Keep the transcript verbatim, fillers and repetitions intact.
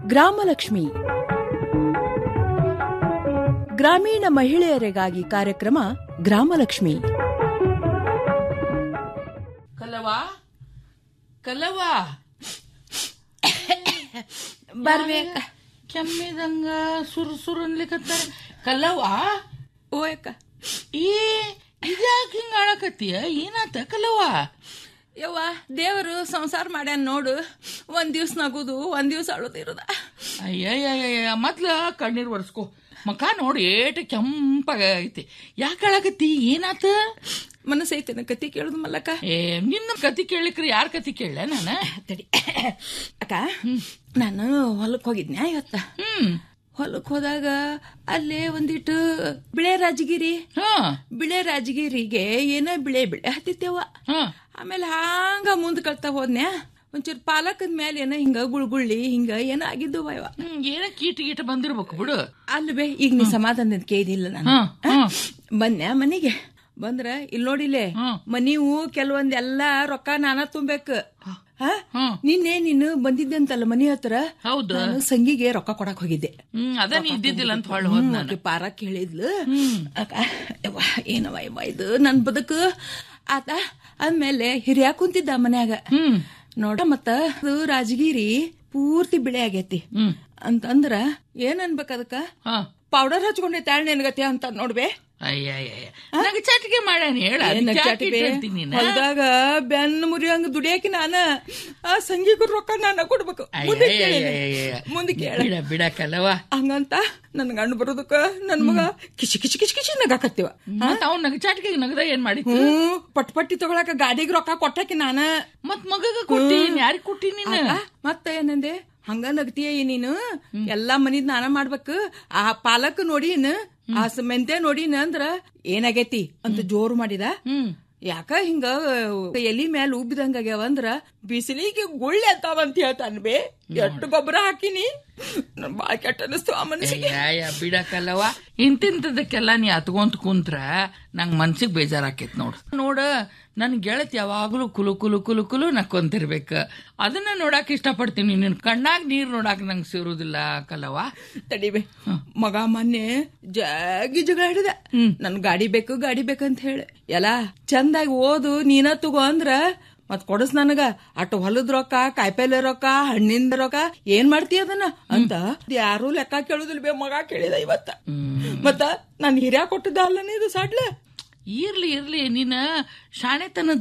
ಗ್ರಾಮಲಕ್ಷ್ಮಿ ಗ್ರಾಮೀಣ ಮಹಿಳೆಯರಿಗಾಗಿ ಕಾರ್ಯಕ್ರಮ ಗ್ರಾಮಲಕ್ಷ್ಮಿ. ಕಲವಾ ಕಲವಾ ಬರ್ಬೇಕ ಕೆಮ್ಮಿದಂಗ ಸುರು ಸುರು ಅನ್ಲಿಕತ್ತಾರ. ಕಲವಾ ಓಯಕ್ಕ, ಏ ಇದ್ಯಾಕೆ ಹಿಂಗ ಆಳಕತ್ತೀಯ? ಏನಾತ ಕಲವಾ? ಯವ್ವ, ದೇವರು ಸಂಸಾರ ಮಾಡ್ಯಾನ ನೋಡು. ಒಂದ್ ದಿವ್ಸ ನಗುದು, ಒಂದ್ ದಿವ್ಸ ಅಳುದಿರುದ. ಅಯ್ಯಯ್ಯ, ಮೊದ್ಲ ಕಣ್ಣೀರ್ ಒರೆಸ್ಕೊ. ಮಕ ನೋಡಿ ಏಟ ಕೆಂಪಾಗ ಐತಿ. ಯಾಕೆ ಆಳಕತ್ತಿ? ಏನಾತ? ಮನಸ್ಸೈತೇನ ಕತಿ ಕೇಳುದು ಮಲ್ಲಕ್ಕ? ಏ ನಿನ್ನ ಕತಿ ಕೇಳಲಿಕ್ರಿ ಯಾರ ಕತಿ ಕೇಳಲ? ನಾನ ತಡಿ ಅಕ್ಕ, ನಾನು ಹೊಲಕ್ ಹೋಗಿದ್ನ್ಯಾ ಇವತ್ತ. ಹ್ಮ್ ಹೊಲಕ್ ಹೋದಾಗ ಅಲ್ಲೇ ಒಂದಿಟ್ಟು ಬಿಳೆ ರಾಜಗಿರಿ ಹಾ ಬಿಳೆ ರಾಜಗಿರಿಗೆ ಏನ ಬಿಳೆ ಬಿಳೆ ಹತ್ತಿತ್ತೇವ. ಹಾ ಆಮೇಲೆ ಹಾಂಗ ಮುಂದ್ ಕಳ್ತಾ ಹೋದ್ನ್ಯಾ, ಒಂಚೂರು ಪಾಲಕದ ಮೇಲೆ ಏನ ಹಿಂಗ ಗುಳ್ಗುಳ್ಳಿ ಹಿಂಗ ಏನ ಆಗಿದ್ದು ಅಯ್ಯವ. ಹ್ಮ್ ಏನ ಕೀಟ ಗೀಟ ಬಂದಿರ್ಬೇಕು ಬಿಡು. ಅಲ್ವೇ, ಈಗ ನೀ ಸಮಾಧಾನದಿಂದ ಕೇಳಿಲ್ಲ ನಾನು. ಬನ್ಯಾ ಮನಿಗೆ ಬಂದ್ರ ಇಲ್ಲಿ ನೋಡಿಲೆ ಮನಿವು ಕೆಲವೊಂದೆಲ್ಲಾ ರೊಕ್ಕ ನಾನ ತುಂಬೇಕು. ನಿನ್ನೆ ನೀನು ಬಂದಿದ್ದೆ ಅಂತಲ್ಲ ಮನಿ ಹತ್ರ. ಹೌದು, ನಾನು ಸಂಗಿಗೆ ರೊಕ್ಕ ಕೊಡಕ್ ಹೋಗಿದ್ದೆ. ಹ್ಮ್ ಅದ ನೀ ಇದ್ದಿದ್ದಿಲ್ಲ ಅಂತ ಹೊಳ್ಳ ಹೋದ್ ನಾನು. ಪಾರಕ್ ಹೇಳಿದ್ಲು. ಅಕ್ಕ ಯವ್ವ, ಏನವ ಯವ್ವ ಇದು ನನ್ ಬದುಕು ಆತ. ಆದ್ಮೇಲೆ ಹಿರಿಯ ಕುಂತಿದ್ದ ಮನ್ಯಾಗ. ಹ್ಮ್ ನೋಡ, ಮತ್ತ ಅದು ರಾಜಗಿರಿ ಪೂರ್ತಿ ಬಿಳೆ ಆಗೇತಿ ಅಂತಂದ್ರ ಏನ್ ಅನ್ಬೇಕ ಅದಕ್ಕ? ಪೌಡರ್ ಹಚ್ಕೊಂಡೈತೆ ತಾಳ್ ನೆನ್ಗತಿ ಅಂತ ನೋಡ್ಬೇ. ಅಯ್ಯಯ್ಯ, ನನಗೆ ಚಟಿಕೆ ಮಾಡ್ಯಾನ ಹೇಳ. ಹೊಲ್ದಾಗ ಬೆನ್ನ ಮುರಿಯಂಗ ದುಡಿಯಾಕಿ ನಾನ ಆ ಸಂಗೀತ ರೊಕ್ಕ ನಾನ ಕೊಡ್ಬೇಕು. ಮುಂದೆ ಕೇಳ ಬಿಡ ಕಲವಾ. ಹಂಗಂತ ನನ್ ಗಂಡು ಬರೋದಕ್ಕ ನನ್ ಮಗ ಕಿಚಿ ಕಿಚಿ ಕಿಚಿ ಕಿಚಿ ನಗಾಕತ್ತೀವ. ಅವ್ನ ನಗ ಚಾಟಿಗೆ ನಗದ ಏನ್ ಮಾಡಿ? ಹ್ಮ್ ಪಟ್ ಪಟ್ಟಿ ತಗೊಳಕ ಗಾಡಿಗೆ ರೊಕ್ಕ ಕೊಟ್ಟಾಕಿ ನಾನ. ಮತ್ ಮಗಗ ಕೊಟ್ಟಿ ಯಾರಿಗ್ ಕೊಟ್ಟಿ ನೀನು? ಮತ್ತ ಏನಂದೆ? ಹಂಗ ನಗತಿಯ ನೀನು? ಎಲ್ಲಾ ಮನಿದ್ ನಾನ ಮಾಡ್ಬೇಕು. ಆ ಪಾಲಕ್ ನೋಡಿನ, ಆ ಮೆಂತೆ ನೋಡಿನ ಅಂದ್ರ ಏನಾಗೈತಿ ಅಂತ ಜೋರು ಮಾಡಿದ. ಯಾಕ ಹಿಂಗ ಎಲಿ ಮ್ಯಾಲ ಉಬ್ಬಿದಂಗಾಗ್ಯಾವ ಅಂದ್ರ ಬಿಸಿಲಿಗೆ ಗುಳ್ಳಿ ಅಂತಾವಂತ ಹೇಳ್ತಾನ ಬೇ. ಎಷ್ಟು ಗೊಬ್ಬರ ಹಾಕಿನಿ, ಬಾಳ ಕೆಟ್ಟ ಅನಿಸ್ತು ಆ ಮನಸ್ಸಿಗೆ. ಬಿಡಕಲ್ಲವ, ಇಂತಿಂತದಕ್ಕೆಲ್ಲ ನೀ ಹತ್ಕೊಂತ ಕುಂತ್ರ ನಂಗ್ ಮನ್ಸಿಗೆ ಬೇಜಾರಾಕೇತ್ ನೋಡ್. ನೋಡ, ನನ್ ಗೆಳತಿ ಯಾವಾಗ್ಲೂ ಕುಲು ಕುಲು ಕುಲು ಕುಲು ನಕ್ಕೊಂತಿರ್ಬೇಕ. ಅದನ್ನ ನೋಡಾಕ್ ಇಷ್ಟಪಡ್ತೀನಿ. ನಿನ್ ಕಣ್ಣಾಗ್ ನೀರ್ ನೋಡಾಕ್ ನಂಗ್ ಸೇರುದಿಲ್ಲ ಕಲವ. ತಡಿಬೆ, ಮಗ ಮೊನ್ನೆ ಜಾಗಿ ಜಗಳ ಹಿಡಿದ. ನನ್ ಗಾಡಿ ಬೇಕು ಗಾಡಿ ಬೇಕಂತ ಹೇಳಿ. ಎಲ್ಲಾ ಚಂದಾಗಿ ಓದು, ನೀನ ತಗೋ ಅಂದ್ರ ಮತ್ ಕೊಡಸ್ ನನಗ. ಅಟ್ಟು ಹೊಲದ ರೊಕ್ಕ, ಕಾಯಿಪಲ್ಲೆ ರೊಕ್ಕ, ಹಣ್ಣಿಂದ ರೊಕ್ಕ ಏನ್ ಮಾಡ್ತೀಯ ಅದನ್ನ ಅಂತ ಯಾರು ಲೆಕ್ಕ ಕೇಳುದಿಲ್ಲ ಬೇ. ಮಗ ಕೇಳಿದ ಇವತ್ತ. ಮತ್ತ ನಾನ್ ಹಿರಿಯ ಕೊಟ್ಟದ ಅಲ್ಲನೇ ಇದು ಸಾಡ್ಲ. ಇರ್ಲಿ ಇರ್ಲಿ, ನೀನ ಶಾಣೆತನ